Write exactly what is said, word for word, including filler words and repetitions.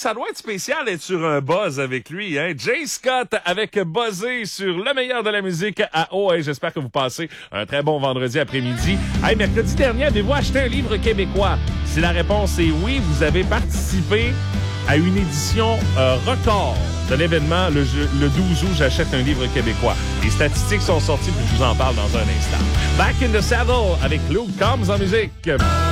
ça doit être spécial d'être sur un buzz avec lui, hein? Jay Scott avec Buzzé sur le meilleur de la musique à O. Hey, j'espère que vous passez un très bon vendredi après-midi. Hey, mercredi dernier, avez-vous acheté un livre québécois? Si la réponse est oui, vous avez participé à une édition euh, record de l'événement le, le douze août, j'achète un livre québécois. Les statistiques sont sorties, puis je vous en parle dans un instant. Back in the Saddle avec Luke Combs en musique.